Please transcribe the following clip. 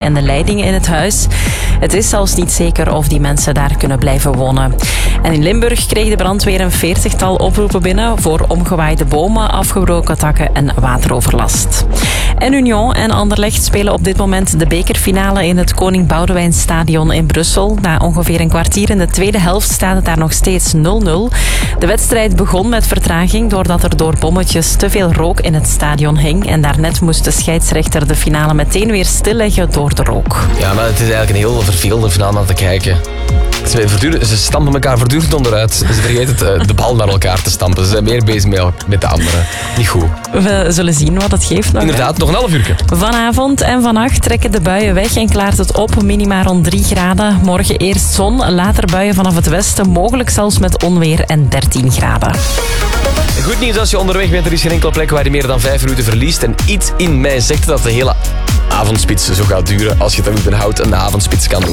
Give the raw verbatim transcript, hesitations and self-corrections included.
en de leidingen in het huis. Het is zelfs niet zeker of die mensen daar kunnen blijven wonen. En in Limburg kreeg de brandweer een veertigtal oproepen binnen voor omgewaaide bomen, afgebroken takken en wateroverlast. En Union en Anderlecht spelen op dit moment de bekerfinale in het Koning Boudewijn Stadion in Brussel. Na ongeveer een kwartier in de tweede helft staat het daar nog steeds nul nul. De wedstrijd begon met vertraging doordat er door bommetjes te veel rook in het stadion hing. En daarnet moest de scheidsrechter de finale meteen weer stilleggen door de rook. Ja, maar het is eigenlijk een heel vervelende finale aan te kijken. Ze, voortdurend, ze stampen elkaar voortdurend onderuit. Ze vergeten het, de bal naar elkaar te stampen. Ze zijn meer bezig met, met de anderen. Niet goed. We zullen zien wat het geeft nog. Inderdaad, nog een half uur. Vanavond en vannacht trekken de buien weg en klaart het op. Minima rond drie graden. Morgen eerst zon, later buien vanaf het westen. Mogelijk zelfs met onweer en dertien graden. Goed nieuws als je onderweg bent. Er is geen enkele plek waar je meer dan vijf minuten verliest. En iets in mij zegt dat de hele avondspits zo gaat duren. Als je het dan niet inhoudt, een avondspits kan doen.